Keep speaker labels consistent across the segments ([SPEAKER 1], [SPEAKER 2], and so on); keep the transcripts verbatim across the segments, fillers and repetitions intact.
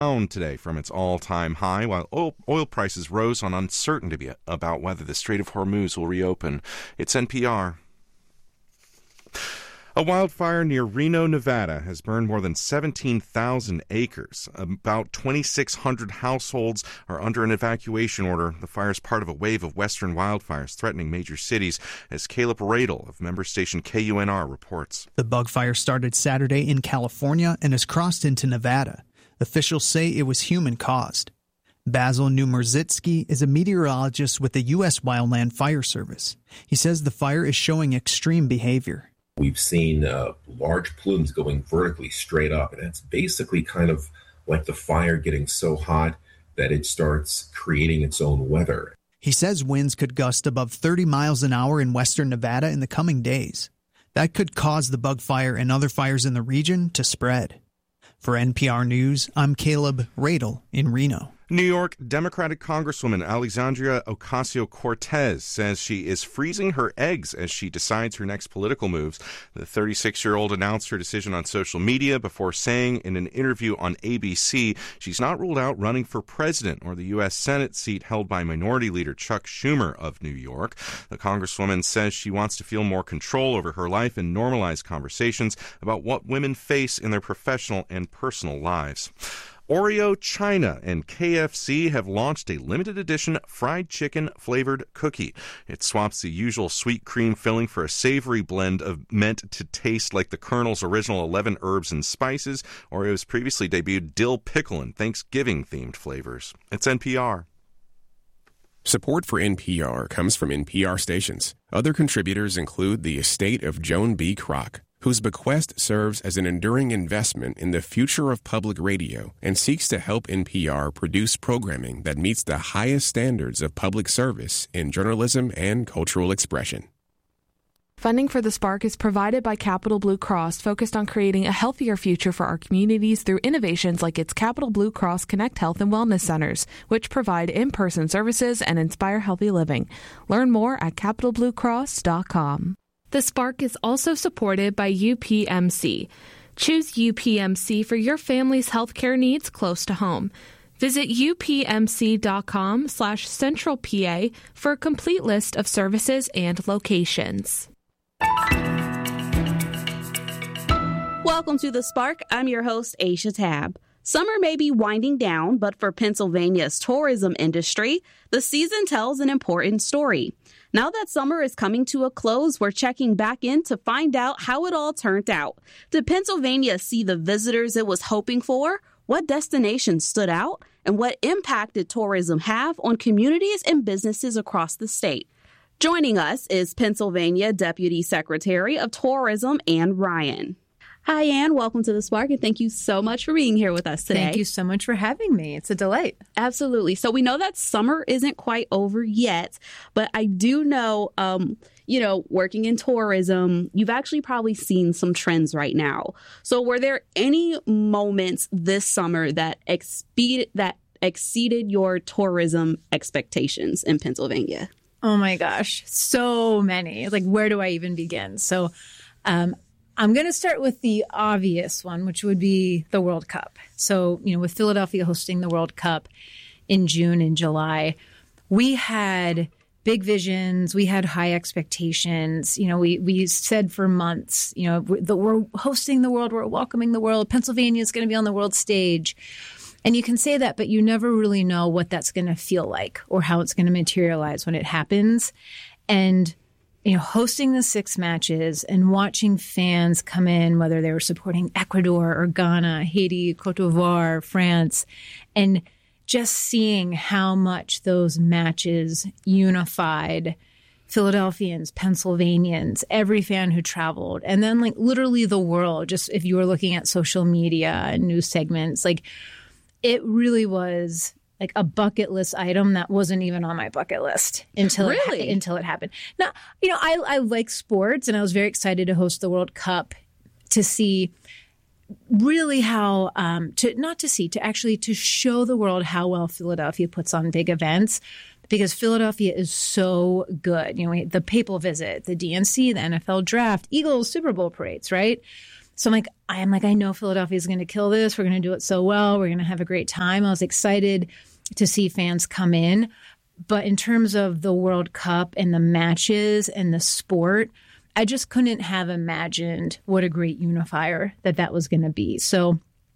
[SPEAKER 1] down today from its all-time high, while oil, oil prices rose on uncertainty about whether the Strait of Hormuz will reopen. It's N P R. A wildfire near Reno, Nevada has burned more than seventeen thousand acres. About twenty-six hundred households are under an evacuation order. The fire is part of a wave of western wildfires threatening major cities, as Caleb Radel of member station K U N R reports.
[SPEAKER 2] The bug fire started Saturday in California and has crossed into Nevada. Officials say it was human-caused. Basil Numerzitsky is a meteorologist with the U S Wildland Fire Service. He says the fire is showing extreme behavior.
[SPEAKER 3] We've seen uh, large plumes going vertically straight up, and that's basically kind of like the fire getting so hot that it starts creating its own weather.
[SPEAKER 2] He says winds could gust above thirty miles an hour in western Nevada in the coming days. That could cause the bug fire and other fires in the region to spread. For N P R News, I'm Caleb Radel in Reno.
[SPEAKER 1] New York Democratic Congresswoman Alexandria Ocasio-Cortez says she is freezing her eggs as she decides her next political moves. The thirty-six-year-old announced her decision on social media before saying in an interview on A B C she's not ruled out running for president or the U S Senate seat held by Minority Leader Chuck Schumer of New York. The Congresswoman says she wants to feel more control over her life and normalize conversations about what women face in their professional and personal lives. Oreo China and K F C have launched a limited edition fried chicken flavored cookie. It swaps the usual sweet cream filling for a savory blend of meant to taste like the Colonel's original eleven herbs and spices. Oreo's previously debuted dill pickle and Thanksgiving-themed flavors. It's N P R.
[SPEAKER 4] Support for N P R comes from N P R stations. Other contributors include the estate of Joan B. Kroc, whose bequest serves as an enduring investment in the future of public radio and seeks to help N P R produce programming that meets the highest standards of public service in journalism and cultural expression.
[SPEAKER 5] Funding for The Spark is provided by Capital Blue Cross, focused on creating a healthier future for our communities through innovations like its Capital Blue Cross Connect Health and Wellness Centers, which provide in-person services and inspire healthy living. Learn more at capital blue cross dot com. The Spark is also supported by U P M C. Choose U P M C for your family's healthcare needs close to home. Visit upmc.com slash central PA for a complete list of services and locations.
[SPEAKER 6] Welcome to The Spark. I'm your host, Aisha Tab. Summer may be winding down, but for Pennsylvania's tourism industry, the season tells an important story. Now that summer is coming to a close, we're checking back in to find out how it all turned out. Did Pennsylvania see the visitors it was hoping for? What destinations stood out? And what impact did tourism have on communities and businesses across the state? Joining us is Pennsylvania Deputy Secretary of Tourism, Ann Ryan. Hi, Ann. Welcome to The Spark, and thank you so much for being here with us today.
[SPEAKER 7] Thank you so much for having me. It's a delight.
[SPEAKER 6] Absolutely. So we know that summer isn't quite over yet, but I do know, um, you know, working in tourism, you've actually probably seen some trends right now. So were there any moments this summer that exceeded, that exceeded your tourism expectations in Pennsylvania?
[SPEAKER 7] Oh, my gosh. So many. Like, where do I even begin? So, um, I'm going to start with the obvious one, which would be the World Cup. So, you know, with Philadelphia hosting the World Cup in June and July, we had big visions. We had high expectations. You know, we we said for months, you know, the, we're hosting the world, we're welcoming the world. Pennsylvania is going to be on the world stage. And you can say that, but you never really know what that's going to feel like or how it's going to materialize when it happens. And you know, hosting the six matches and watching fans come in, whether they were supporting Ecuador or Ghana, Haiti, Cote d'Ivoire, France, and just seeing how much those matches unified Philadelphians, Pennsylvanians, every fan who traveled, and then like literally the world, just if you were looking at social media and news segments, like it really was like a bucket list item that wasn't even on my bucket list until
[SPEAKER 6] really?
[SPEAKER 7] it, until it happened. Now, you know, I, I like sports, and I was very excited to host the World Cup to see really how um, to not to see to actually to show the world how well Philadelphia puts on big events, because Philadelphia is so good. You know, we, the papal visit, the D N C, the N F L draft, Eagles Super Bowl parades, right? So I'm like, I am like, I know Philadelphia is going to kill this. We're going to do it so well. We're going to have a great time. I was excited to see fans come in. But in terms of the World Cup and the matches and the sport, I just couldn't have imagined what a great unifier that that was going to be. So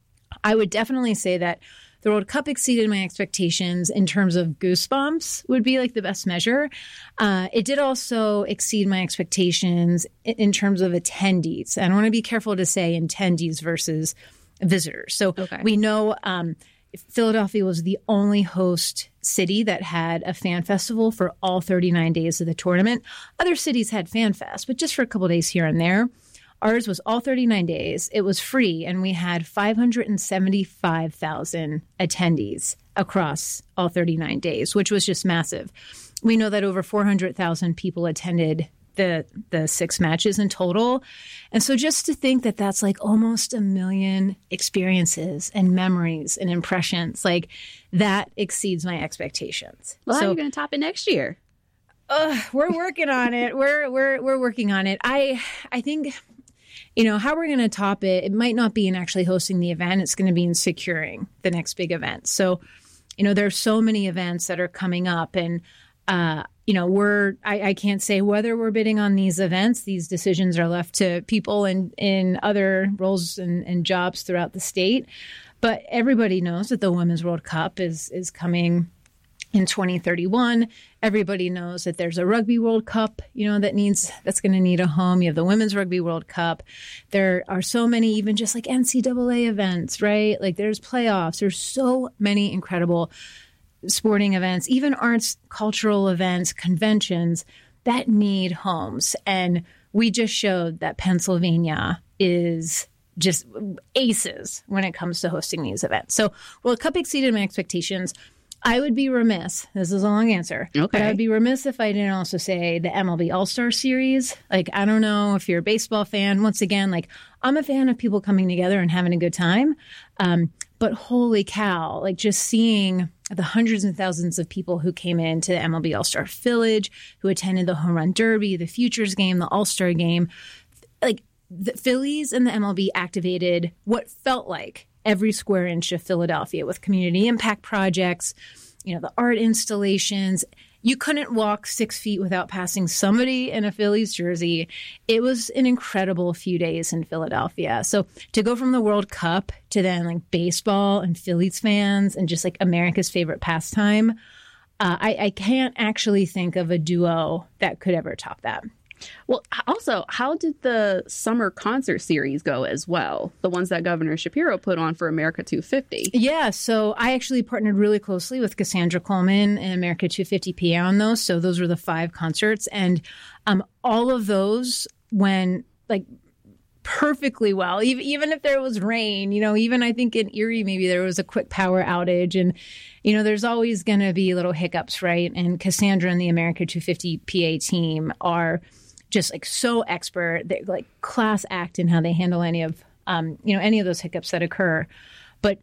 [SPEAKER 7] I would definitely say that the World Cup exceeded my expectations in terms of goosebumps would be like the best measure. Uh, it did also exceed my expectations in, in terms of attendees. And I want to be careful to say attendees versus visitors. So okay. we know um, Philadelphia was the only host city that had a fan festival for all thirty-nine days of the tournament. Other cities had Fan Fest, but just for a couple days here and there. Ours was all thirty-nine days. It was free, and we had five hundred seventy-five thousand attendees across all thirty-nine days, which was just massive. We know that over four hundred thousand people attended the the six matches in total. And so just to think that that's like almost a million experiences and memories and impressions, like that exceeds my expectations.
[SPEAKER 6] Well,
[SPEAKER 7] so,
[SPEAKER 6] how are you going to top it next year?
[SPEAKER 7] Uh, we're working on it. We're we're we're working on it. I I think, you know, how we're going to top it, it might not be in actually hosting the event. It's going to be in securing the next big event. So, you know, there's so many events that are coming up, and uh, you know, we're I, I can't say whether we're bidding on these events. These decisions are left to people in, in other roles and, and jobs throughout the state. But everybody knows that the Women's World Cup is is coming in twenty thirty-one. Everybody knows that there's a Rugby World Cup, you know, that needs that's going to need a home. You have the Women's Rugby World Cup. There are so many, even just like N C double A events, right? Like there's playoffs. There's so many incredible sporting events, even arts, cultural events, conventions that need homes. And we just showed that Pennsylvania is just aces when it comes to hosting these events. So World Cup exceeded my expectations. I would be remiss. This is a long answer.
[SPEAKER 6] Okay.
[SPEAKER 7] But I would be remiss if I didn't also say the M L B All-Star Series. Like, I don't know if you're a baseball fan. Once again, like, I'm a fan of people coming together and having a good time. Um, but holy cow, like just seeing the hundreds and thousands of people who came into the M L B All-Star Village, who attended the Home Run Derby, the Futures Game, the All-Star Game. Like, the Phillies and the M L B activated what felt like every square inch of Philadelphia with community impact projects, you know, the art installations. You couldn't walk six feet without passing somebody in a Phillies jersey. It was an incredible few days in Philadelphia. So to go from the World Cup to then like baseball and Phillies fans and just like America's favorite pastime, uh, I, I can't actually think of a duo that could ever top that.
[SPEAKER 6] Well, also, how did the summer concert series go as well? The ones that Governor Shapiro put on for America two fifty.
[SPEAKER 7] Yeah, so I actually partnered really closely with Cassandra Coleman and America two fifty P A on those. So those were the five concerts. And um, all of those went like perfectly well, even, even if there was rain, you know, even I think in Erie, maybe there was a quick power outage. And, you know, there's always going to be little hiccups, right? And Cassandra and the America two fifty P A team are just like so expert. They're like class act in how they handle any of, um, you know, any of those hiccups that occur. But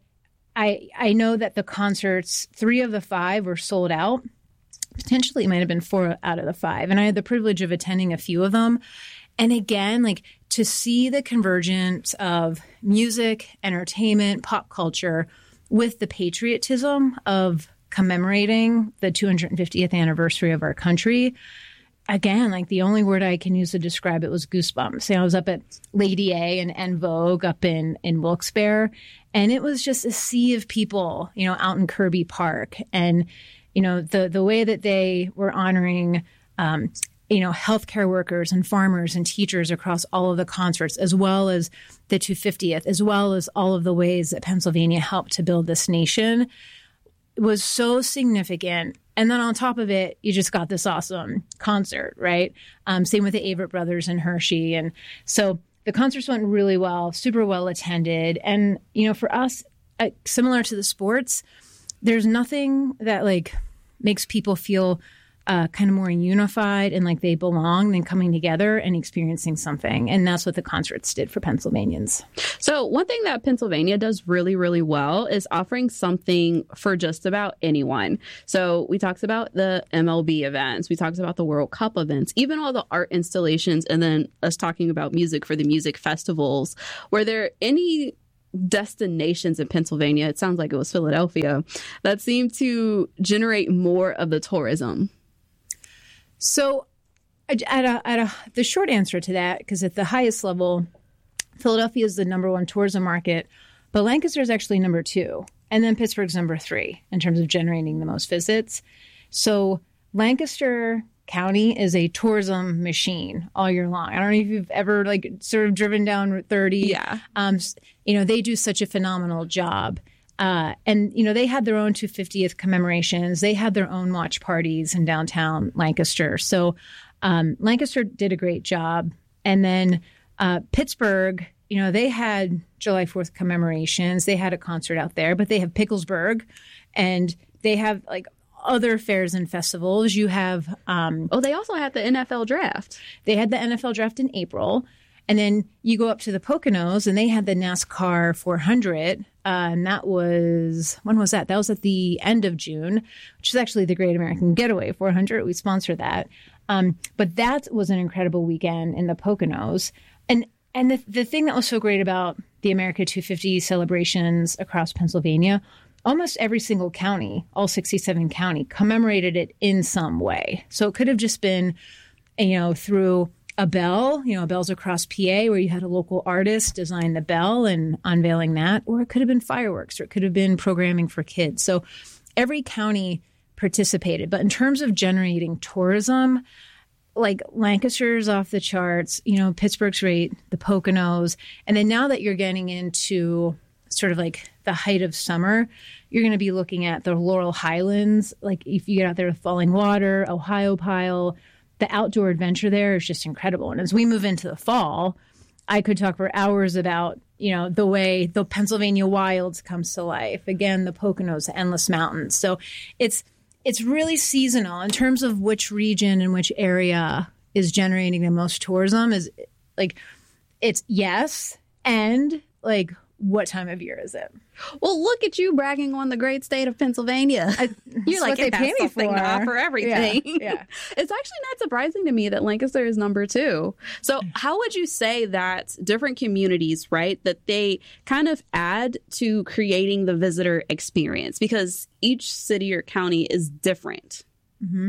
[SPEAKER 7] I I know that the concerts, three of the five were sold out. Potentially it might have been four out of the five. And I had the privilege of attending a few of them. And again, like to see the convergence of music, entertainment, pop culture with the patriotism of commemorating the two hundred fiftieth anniversary of our country. Again, like the only word I can use to describe it was goosebumps. You know, I was up at Lady A and En Vogue up in, in Wilkes-Barre, and it was just a sea of people, you know, out in Kirby Park. And, you know, the, the way that they were honoring, um, you know, healthcare workers and farmers and teachers across all of the concerts, as well as the two hundred fiftieth, as well as all of the ways that Pennsylvania helped to build this nation, was so significant. And then on top of it, you just got this awesome concert, right? Um, same with the Avett Brothers and Hershey. And so the concerts went really well, super well attended. And, you know, for us, uh, similar to the sports, there's nothing that like makes people feel uh, kind of more unified and like they belong than coming together and experiencing something. And that's what the concerts did for Pennsylvanians.
[SPEAKER 6] So one thing that Pennsylvania does really, really well is offering something for just about anyone. So we talked about the M L B events. We talked about the World Cup events, even all the art installations, and then us talking about music for the music festivals. Were there any destinations in Pennsylvania, it sounds like it was Philadelphia, that seemed to generate more of the tourism?
[SPEAKER 7] So at a, at a, the short answer to that, because at the highest level, Philadelphia is the number one tourism market, but Lancaster is actually number two. And then Pittsburgh's number three in terms of generating the most visits. So Lancaster County is a tourism machine all year long. I don't know if you've ever like sort of driven down Route thirty.
[SPEAKER 6] Yeah.
[SPEAKER 7] Um, you know, they do such a phenomenal job. Uh, and, you know, they had their own two hundred fiftieth commemorations. They had their own watch parties in downtown Lancaster. So um, Lancaster did a great job. And then uh, Pittsburgh, you know, they had July fourth commemorations. They had a concert out there, but they have Picklesburg and they have like other fairs and festivals. You have... Um,
[SPEAKER 6] oh, they also had the N F L draft.
[SPEAKER 7] They had the N F L draft in April. And then you go up to the Poconos and they had the NASCAR four hundred. Uh, and that was, when was that? That was at the end of June, which is actually the Great American Getaway four hundred. We sponsor that. Um, but that was an incredible weekend in the Poconos. And and the, the thing that was so great about the America two fifty celebrations across Pennsylvania, almost every single county, all sixty-seven county, commemorated it in some way. So it could have just been, you know, through a bell, you know, Bells Across P A, where you had a local artist design the bell and unveiling that, or it could have been fireworks, or it could have been programming for kids. So every county participated. But in terms of generating tourism, like Lancaster's off the charts, you know, Pittsburgh's great, the Poconos. And then now that you're getting into sort of like the height of summer, you're going to be looking at the Laurel Highlands. Like if you get out there with Falling Water, Ohio Pile, the outdoor adventure there is just incredible. And as we move into the fall, I could talk for hours about, you know, the way the Pennsylvania Wilds comes to life. Again, the Poconos, the Endless Mountains. So it's it's really seasonal in terms of which region and which area is generating the most tourism. Is like, it's yes, and like, what time of year is it?
[SPEAKER 6] Well, look at you bragging on the great state of Pennsylvania. I, You're like, it has something to offer everything. Yeah, yeah. It's actually not surprising to me that Lancaster is number two. So how would you say that different communities, right, that they kind of add to creating the visitor experience? Because each city or county is different.
[SPEAKER 7] Mm-hmm.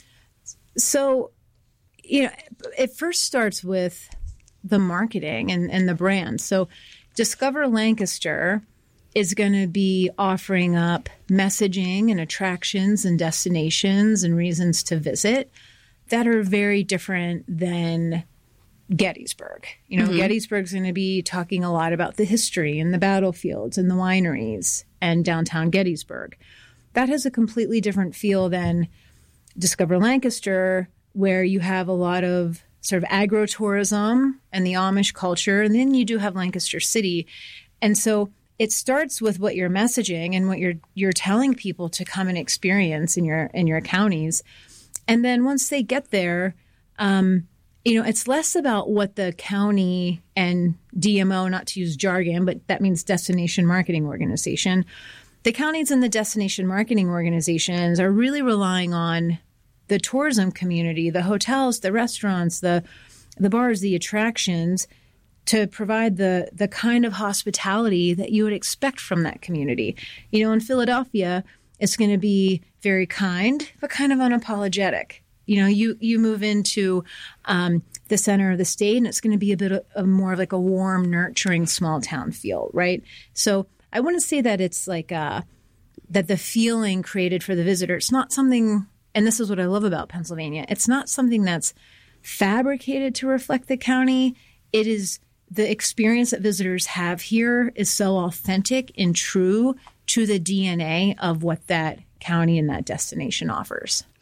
[SPEAKER 7] So, you know, it first starts with the marketing and, and the brand. So Discover Lancaster is going to be offering up messaging and attractions and destinations and reasons to visit that are very different than Gettysburg. You know, mm-hmm. Gettysburg's going to be talking a lot about the history and the battlefields and the wineries and downtown Gettysburg. That has a completely different feel than Discover Lancaster, where you have a lot of sort of agro-tourism and the Amish culture. And then you do have Lancaster City. And so it starts with what you're messaging and what you're you're telling people to come and experience in your in your counties. And then once they get there, um, you know, it's less about what the county and D M O, not to use jargon, but that means Destination Marketing Organization. The counties and the destination marketing organizations are really relying on the tourism community, the hotels, the restaurants, the the bars, the attractions, to provide the the kind of hospitality that you would expect from that community. You know, in Philadelphia, it's going to be very kind, but kind of unapologetic. You know, you you move into um, the center of the state, and it's going to be a bit of, of more of like a warm, nurturing, small town feel, right? So I wouldn't say that it's like uh, that the feeling created for the visitor. It's not something. And this is what I love about Pennsylvania. It's not something that's fabricated to reflect the county. It is the experience that visitors have here is so authentic and true to the D N A of what that county and that destination offers.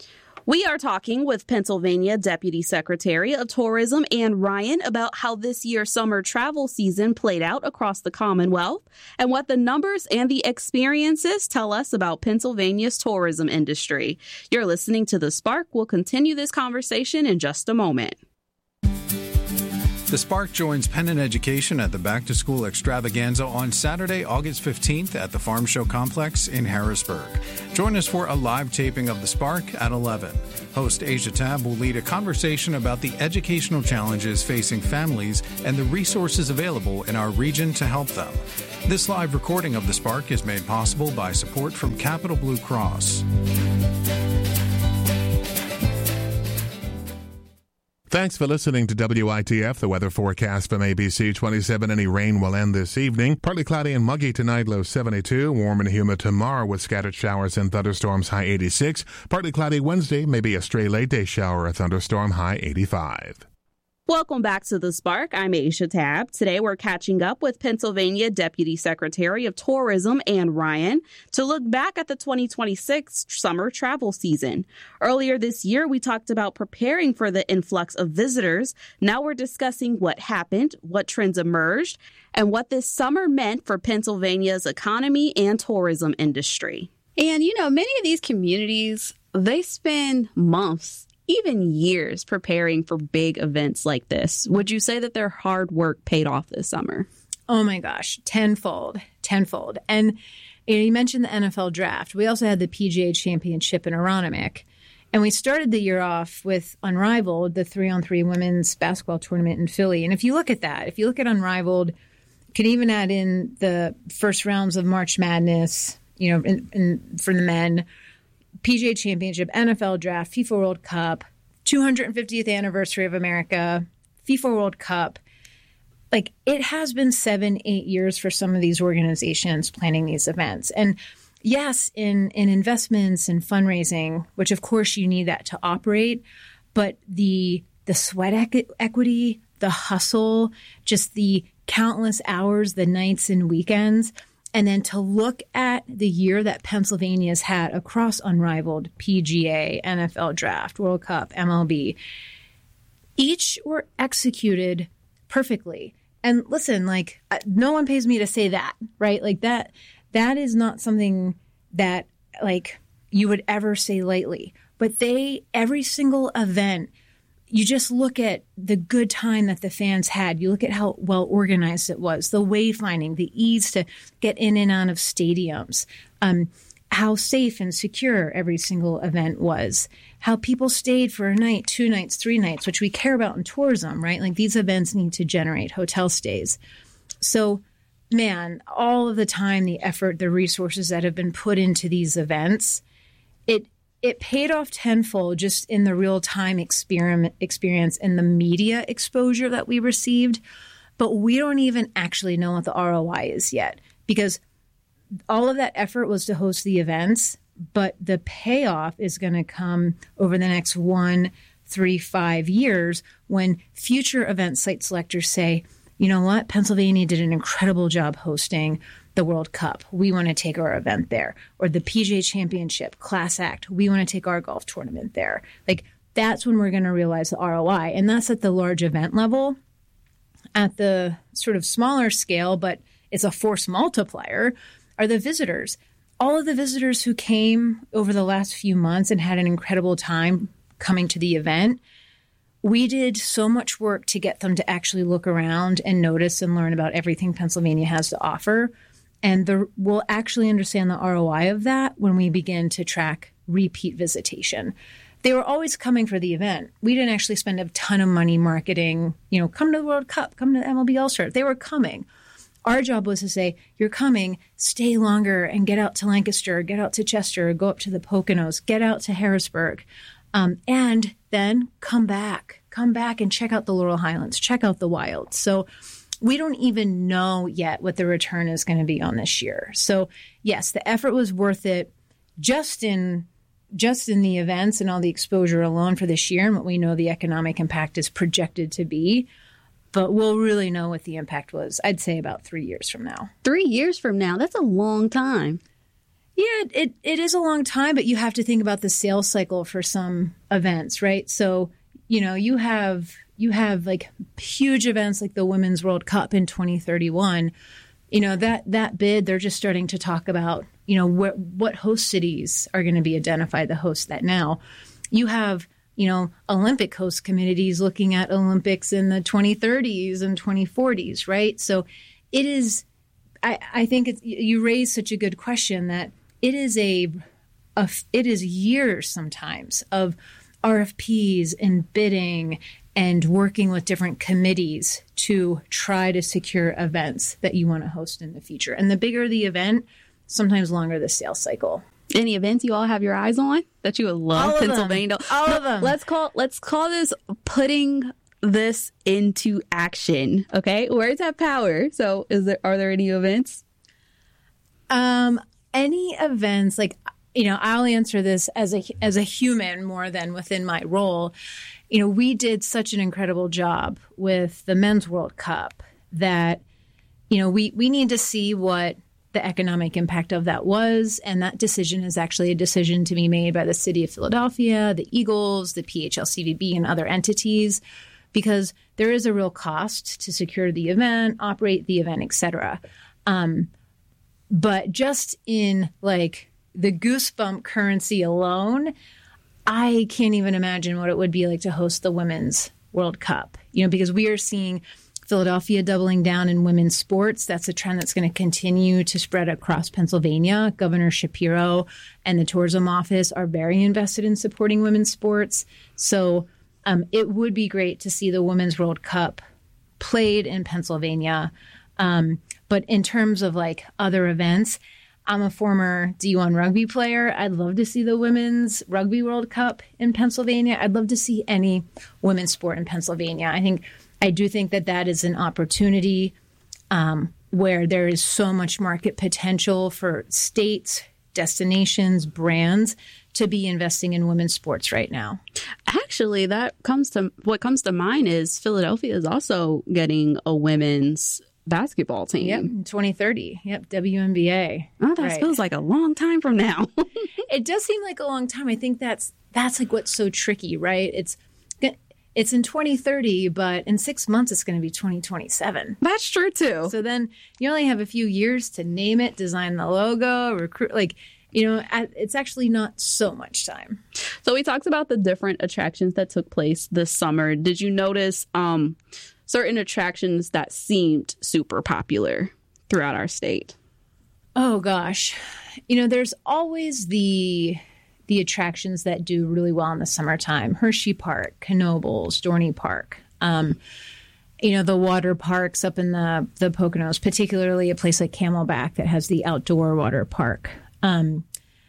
[SPEAKER 6] We are talking with Pennsylvania Deputy Secretary of Tourism Ann Ryan about how this year's summer travel season played out across the Commonwealth and what the numbers and the experiences tell us about Pennsylvania's tourism industry. You're listening to The Spark. We'll continue this conversation in just a moment.
[SPEAKER 8] The Spark joins Penn and Education at the Back to School Extravaganza on Saturday, August fifteenth at the Farm Show Complex in Harrisburg. Join us for a live taping of The Spark at eleven. Host Asia Tab will lead a conversation about the educational challenges facing families and the resources available in our region to help them. This live recording of The Spark is made possible by support from Capital Blue Cross.
[SPEAKER 9] Thanks for listening to W I T F, the weather forecast from A B C twenty-seven. Any rain will end this evening. Partly cloudy and muggy tonight, low seventy-two. Warm and humid tomorrow with scattered showers and thunderstorms, high eighty-six. Partly cloudy Wednesday, maybe a stray late day shower or thunderstorm, high eighty-five.
[SPEAKER 6] Welcome back to The Spark. I'm Aisha Tab. Today we're catching up with Pennsylvania Deputy Secretary of Tourism Ann Ryan to look back at the twenty twenty-six summer travel season. Earlier this year, we talked about preparing for the influx of visitors. Now we're discussing what happened, what trends emerged, and what this summer meant for Pennsylvania's economy and tourism industry.
[SPEAKER 10] And, you know, many of these communities, they spend months, even years, preparing for big events like this. Would you say that their hard work paid off this summer?
[SPEAKER 7] Oh my gosh, tenfold, tenfold. And you know, you mentioned the N F L draft. We also had the P G A Championship in Aronimink. And we started the year off with Unrivaled, the three-on-three women's basketball tournament in Philly. And if you look at that, if you look at Unrivaled, you can even add in the first rounds of March Madness, you know, in, in, for the men, P G A Championship, N F L Draft, FIFA World Cup, two hundred fiftieth anniversary of America, FIFA World Cup. Like, it has been seven, eight years for some of these organizations planning these events. And yes, in, in investments and fundraising, which of course you need that to operate, but the the sweat equ- equity, the hustle, just the countless hours, the nights and weekends, and then to look at the year that Pennsylvania's had across Unrivaled, P G A, N F L Draft, World Cup, M L B, each were executed perfectly. And listen, like, no one pays me to say that, right? Like, that that is not something that, like, you would ever say lightly. But they, every single event, you just look at the good time that the fans had. You look at how well organized it was, the wayfinding, the ease to get in and out of stadiums, um, how safe and secure every single event was, how people stayed for a night, two nights, three nights, which we care about in tourism, right? Like, these events need to generate hotel stays. So, man, all of the time, the effort, the resources that have been put into these events, it It paid off tenfold just in the real-time experiment experience and the media exposure that we received. But we don't even actually know what the R O I is yet, because all of that effort was to host the events, but the payoff is going to come over the next one, three, five years when future event site selectors say, you know what, Pennsylvania did an incredible job hosting the World Cup. We want to take our event there. Or the P G A Championship, Class Act. We want to take our golf tournament there. Like, that's when we're going to realize the R O I. And that's at the large event level. At the sort of smaller scale, but it's a force multiplier, are the visitors. All of the visitors who came over the last few months and had an incredible time coming to the event, we did so much work to get them to actually look around and notice and learn about everything Pennsylvania has to offer. And the, we'll actually understand the R O I of that when we begin to track repeat visitation. They were always coming for the event. We didn't actually spend a ton of money marketing, you know, come to the World Cup, come to the M L B All-Star. They were coming. Our job was to say, you're coming, stay longer and get out to Lancaster, get out to Chester, go up to the Poconos, get out to Harrisburg, um, and then come back. Come back and check out the Laurel Highlands, check out the Wilds. So we don't even know yet what the return is going to be on this year. So, yes, the effort was worth it just in just in the events and all the exposure alone for this year and what we know the economic impact is projected to be. But we'll really know what the impact was, I'd say, about three years from now.
[SPEAKER 10] Three years from now? That's a long time.
[SPEAKER 7] Yeah, it, it is a long time, but you have to think about the sales cycle for some events, right? So, you know, you have you have like huge events like the Women's World Cup in twenty thirty-one. You know, that that bid, they're just starting to talk about, you know, wh- what host cities are going to be identified to host that now. You have, you know, Olympic host committees looking at Olympics in the twenty thirties and twenty forties, right? So it is, I, I think it's, you raise such a good question that it is a, a, it is years sometimes of R F Ps and bidding and working with different committees to try to secure events that you want to host in the future. And the bigger the event, sometimes longer the sales cycle.
[SPEAKER 6] Any events you all have your eyes on that you would love?
[SPEAKER 7] All of
[SPEAKER 6] Pennsylvania.
[SPEAKER 7] them. All of them.
[SPEAKER 6] Let's call let's call this putting this into action. Okay, words have power. So, is there are there any events?
[SPEAKER 7] Um, any events like, you know, I'll answer this as a as a human more than within my role. You know, we did such an incredible job with the Men's World Cup that, you know, we, we need to see what the economic impact of that was. And that decision is actually a decision to be made by the city of Philadelphia, the Eagles, the P H L C V B, and other entities, because there is a real cost to secure the event, operate the event, et cetera. Um, but just in like the goosebump currency alone, I can't even imagine what it would be like to host the Women's World Cup, you know, because we are seeing Philadelphia doubling down in women's sports. That's a trend that's going to continue to spread across Pennsylvania. Governor Shapiro and the tourism office are very invested in supporting women's sports. So um, it would be great to see the Women's World Cup played in Pennsylvania. Um, but in terms of like other events, I'm a former D one rugby player. I'd love to see the Women's Rugby World Cup in Pennsylvania. I'd love to see any women's sport in Pennsylvania. I think I do think that that is an opportunity um, where there is so much market potential for states, destinations, brands to be investing in women's sports right now.
[SPEAKER 6] Actually, that comes to what comes to mind is Philadelphia is also getting a women's basketball team.
[SPEAKER 7] Yep, in twenty thirty. Yep, W N B A.
[SPEAKER 6] Oh, that
[SPEAKER 7] right.
[SPEAKER 6] feels like a long time from now.
[SPEAKER 7] It does seem like a long time. I think that's that's like what's so tricky, right? It's it's in twenty thirty, but in six months it's going to be twenty twenty-seven.
[SPEAKER 6] That's true too.
[SPEAKER 7] So then you only have a few years to name it, design the logo, recruit. Like, you know, it's actually not so much time.
[SPEAKER 6] So we talked about the different attractions that took place this summer. Did you notice um, certain attractions that seemed super popular throughout our state?
[SPEAKER 7] Oh, gosh. You know, there's always the the attractions that do really well in the summertime. Hershey Park, Knoebels, Dorney Park. Um, you know, the water parks up in the, the Poconos, particularly a place like Camelback that has the outdoor water park. Um,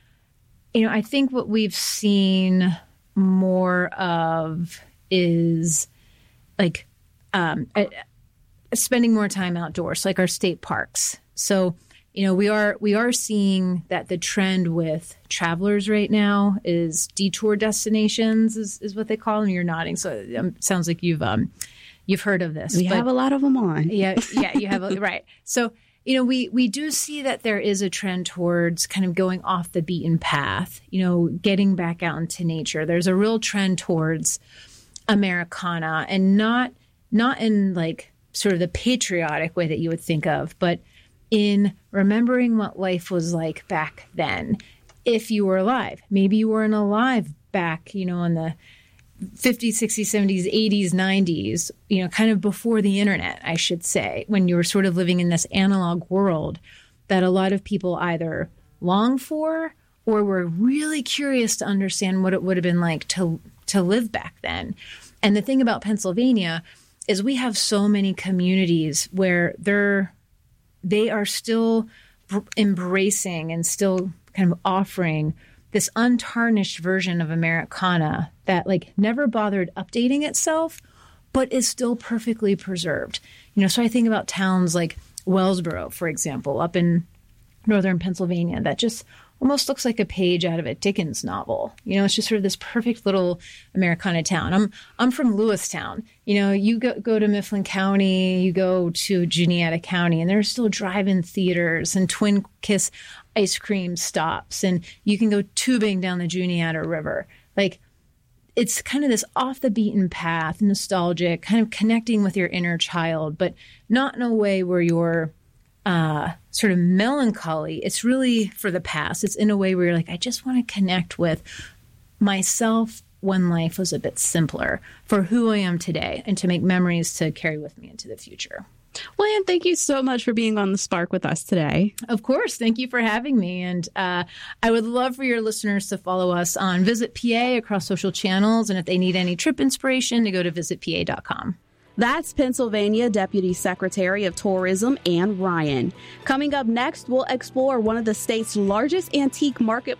[SPEAKER 7] you know, I think what we've seen more of is like um, uh, spending more time outdoors, like our state parks. So, you know, we are we are seeing that the trend with travelers right now is detour destinations is, is what they call them. You're nodding, so it um, sounds like you've um, you've heard of this.
[SPEAKER 6] We but, have a lot of them on.
[SPEAKER 7] Yeah, yeah, you have a, right. So, you know, we we do see that there is a trend towards kind of going off the beaten path. You know, getting back out into nature. There's a real trend towards Americana, and not not in like sort of the patriotic way that you would think of, but in remembering what life was like back then, if you were alive. Maybe you weren't alive back, you know, in the fifties, sixties, seventies, eighties, nineties, you know, kind of before the internet, I should say, when you were sort of living in this analog world that a lot of people either long for or were really curious to understand what it would have been like to to live back then. And the thing about Pennsylvania is we have so many communities where they're they are still embracing and still kind of offering this untarnished version of Americana that like never bothered updating itself, but is still perfectly preserved. You know, so I think about towns like Wellsboro, for example, up in northern Pennsylvania, that just almost looks like a page out of a Dickens novel. You know, it's just sort of this perfect little Americana town. I'm I'm from Lewistown. You know, you go, go to Mifflin County, you go to Juniata County, and there's still drive-in theaters and Twin Kiss ice cream stops, and you can go tubing down the Juniata River. Like, it's kind of this off the beaten path, nostalgic, kind of connecting with your inner child, but not in a way where you're uh, sort of melancholy. It's really for the past. It's in a way where you're like, I just want to connect with myself when life was a bit simpler, for who I am today, and to make memories to carry with me into the future.
[SPEAKER 10] Well, Anne, thank you so much for being on The Spark with us today.
[SPEAKER 7] Of course. Thank you for having me. And uh, I would love for your listeners to follow us on Visit P A across social channels. And if they need any trip inspiration, to go to visit p a dot com.
[SPEAKER 6] That's Pennsylvania Deputy Secretary of Tourism Anne Ryan. Coming up next, we'll explore one of the state's largest antique market